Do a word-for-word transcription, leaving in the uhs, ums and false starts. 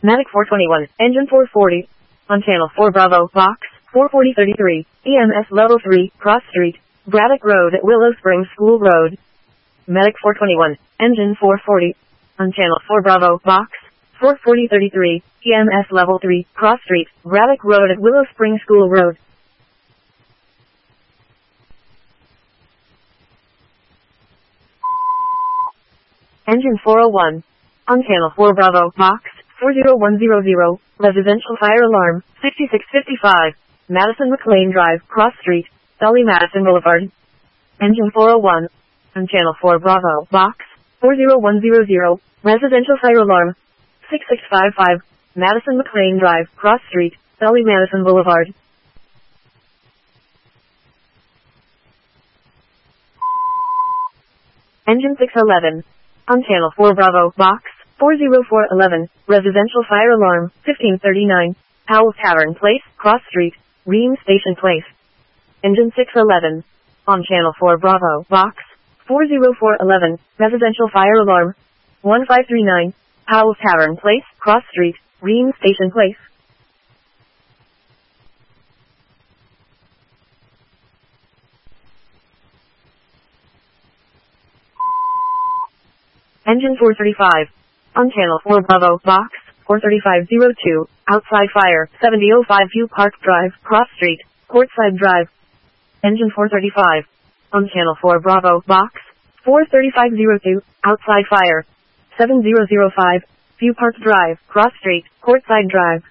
Matic four twenty-one, engine four forty. On channel four Bravo, box, four forty thirty-three, E M S level three, cross street, Braddock Road at Willow Springs School Road. Medic four twenty-one, engine four forty. On channel four Bravo, box, four forty thirty-three, E M S level three, cross street, Braddock Road at Willow Springs School Road. Engine four oh one. On channel four Bravo, box, four oh one hundred, residential fire alarm, sixty-six fifty-five, Madison McLean Drive, cross street, Sully Madison Boulevard. Engine four oh one. On channel four Bravo, box, four oh one hundred, residential fire alarm, sixty-six fifty-five, Madison McLean Drive, cross street, Sully Madison Boulevard. Engine six eleven. On channel four Bravo, box, four oh four eleven, residential fire alarm, fifteen thirty-nine, Powell Tavern Place, cross street, Ream Station Place. Engine six eleven. On channel four Bravo, box, four oh four eleven, residential fire alarm, one five three nine, Powell Tavern Place, cross street, Ream Station Place. Engine four thirty-five. On channel four Bravo, box, four thirty-five oh two, outside fire, seventy oh five View Park Drive, cross street, Portside Drive. Engine four thirty-five. On channel four Bravo, box, four thirty-five oh two, outside fire, seven thousand five, View Park Drive, cross street, Portside Drive.